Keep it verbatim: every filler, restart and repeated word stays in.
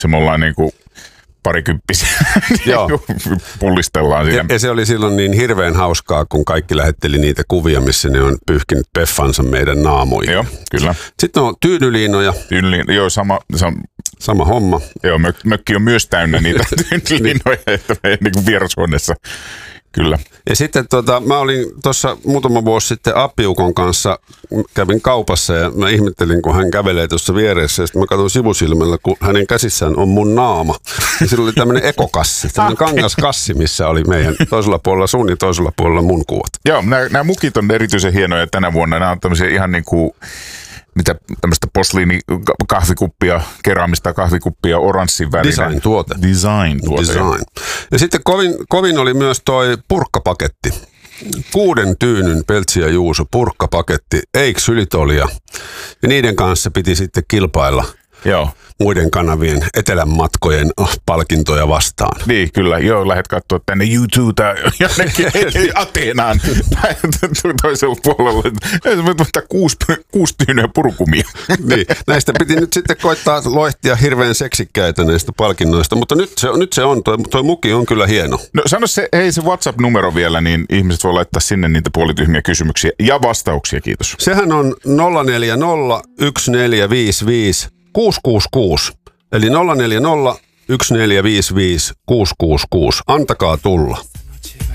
Se me ollaan niinku parikymppisiä. Joo. Pullistellaan siinä. Ja, ja se oli silloin niin hirveän hauskaa, kun kaikki lähetteli niitä kuvia, missä ne on pyyhkinyt peffansa meidän naamoihin. Joo, kyllä. Sitten on tyynyliinoja. Tyynyliino, joo, sama, sama, sama homma. Joo, mök, mökki on myös täynnä niitä tyynyliinoja, että meidän niin vierashuoneessa. Kyllä. Ja sitten tota, mä olin tuossa muutama vuosi sitten Appiukon kanssa, kävin kaupassa ja mä ihmettelin, kun hän kävelee tuossa vieressä. Ja sitten mä katson sivusilmällä, kun hänen käsissään on mun naama. Ja sillä oli tämmöinen ekokassi, tämmöinen kangaskassi, missä oli meidän toisella puolella sun ja toisella puolella mun kuvat. Joo, nämä, nämä mukit on erityisen hienoja tänä vuonna. Nämä on tämmöisiä ihan niin kuin mitä tämmöistä posliinikahvikuppia, keraamista kahvikuppia oranssin värinen. Design-tuote. Design-tuote. Design. Ja sitten kovin, kovin oli myös toi purkkapaketti. Kuuden tyynyn Peltsi ja Juuso purkkapaketti, Eiks-ylitolia. Ja niiden kanssa piti sitten kilpailla. Joo. Muiden kanavien etelän matkojen palkintoja vastaan. Niin, kyllä. Joo, lähdet katsoa tänne YouTubeta jonnekin Ateenaan toisella puolella. Mutta kuusi, kuusi tyynyä purukumia. Niin, näistä piti nyt sitten koittaa loihtia hirveän seksikkäitä näistä palkinnoista, mutta nyt se, nyt se on. Toi, toi muki on kyllä hieno. No sano se, hei se WhatsApp-numero vielä, niin ihmiset voi laittaa sinne niitä puolityhmiä kysymyksiä ja vastauksia, kiitos. Sehän on nolla neljä nolla yksi neljä viisi viisi kuusi kuusi kuusi, eli nolla neljä nolla yksi neljä viisi viisi kuusi kuusi kuusi. Antakaa tulla.